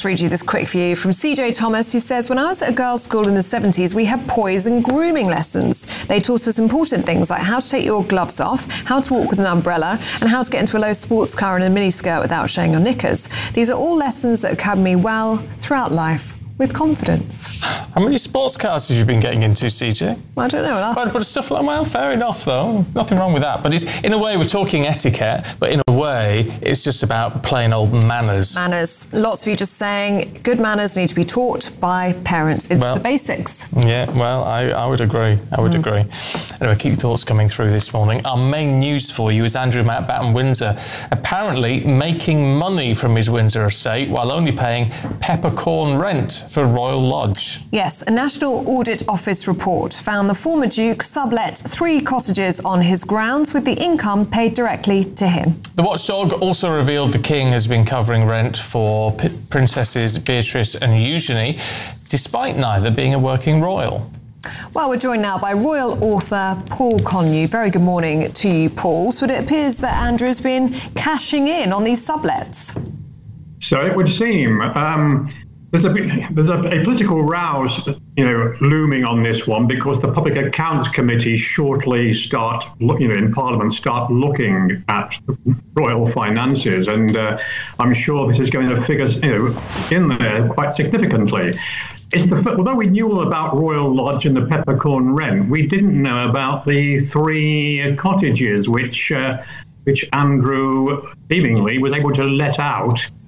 just read you this quick view from CJ Thomas, who says, when I was at a girls' school in the 70s, we had poise and grooming lessons. They taught us important things like how to take your gloves off, how to walk with an umbrella, and how to get into a low sports car in a miniskirt without showing your knickers. These are all lessons that have carried me well throughout life with confidence. How many sports cars have you been getting into, CJ? Well, I don't know. But stuff like, well, fair enough, though. Nothing wrong with that. But it's, in a way, we're talking etiquette, but in a way, it's just about plain old manners. Manners. Lots of you just saying good manners need to be taught by parents. It's the basics. Yeah, well, I would agree. I would agree. Anyway, keep your thoughts coming through this morning. Our main news for you is Andrew Mountbatten Windsor apparently making money from his Windsor estate while only paying peppercorn rent for Royal Lodge. Yes, a National Audit Office report found the former Duke sublet 3 cottages on his grounds with the income paid directly to him. The watchdog also revealed the King has been covering rent for Princesses Beatrice and Eugenie, despite neither being a working royal. Well, we're joined now by royal author Paul Connew. Very good morning to you, Paul. So it appears that Andrew has been cashing in on these sublets. So it would seem. There's a political rouse, looming on this one because the Public Accounts Committee shortly start looking at royal finances, and I'm sure this is going to figure, in there quite significantly. Although we knew all about Royal Lodge and the peppercorn rent, we didn't know about the 3 cottages which Andrew seemingly was able to let out